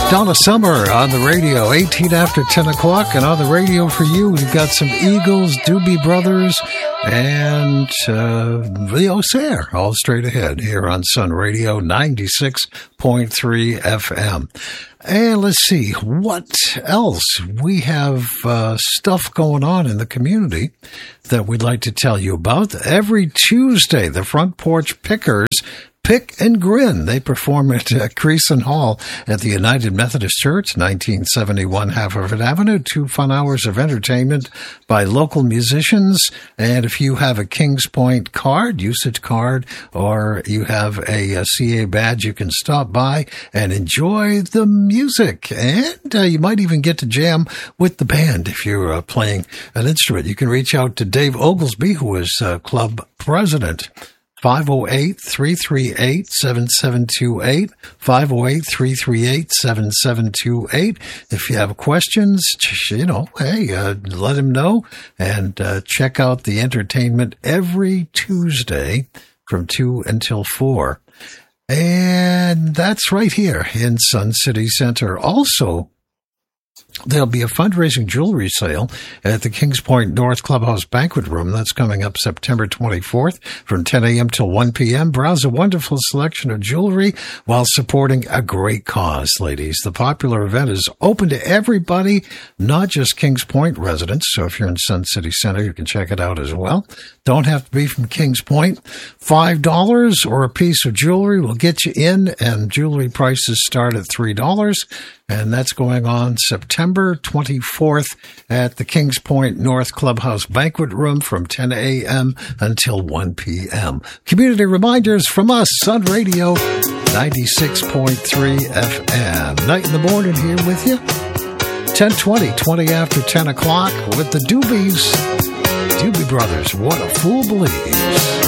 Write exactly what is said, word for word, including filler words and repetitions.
Donna Summer on the radio, eighteen after ten o'clock, and on the radio for you, we've got some Eagles, Doobie Brothers, and uh, Leo Sayer, all straight ahead here on Sun Radio ninety-six point three F M. And let's see, what else? We have uh, stuff going on in the community that we'd like to tell you about. Every Tuesday, the Front Porch Pickers Pick and Grin. They perform at uh, Creason Hall at the United Methodist Church, nineteen seventy-one Haverford Avenue. Two fun hours of entertainment by local musicians. And if you have a Kings Point card, usage card, or you have a, a C A badge, you can stop by and enjoy the music. And uh, you might even get to jam with the band if you're uh, playing an instrument. You can reach out to Dave Oglesby, who is uh, club president. five oh eight, three three eight, seven seven two eight, five oh eight, three three eight, seven seven two eight. If you have questions, you know, hey, uh, let him know. And uh, check out the entertainment every Tuesday from two until four. And that's right here in Sun City Center. Also, there'll be a fundraising jewelry sale at the Kings Point North Clubhouse Banquet Room. That's coming up September twenty-fourth from ten a.m. till one p.m. Browse a wonderful selection of jewelry while supporting a great cause, ladies. The popular event is open to everybody, not just Kings Point residents. So if you're in Sun City Center, you can check it out as well. Don't have to be from Kings Point. five dollars or a piece of jewelry will get you in, and jewelry prices start at three dollars. And that's going on September twenty-fourth at the Kings Point North Clubhouse Banquet Room from ten a.m. until one p.m. Community reminders from us, Sun Radio ninety-six point three F M. Night in the morning here with you. ten twenty, twenty after ten o'clock with the Doobies. Doobie Brothers, What a Fool Believes.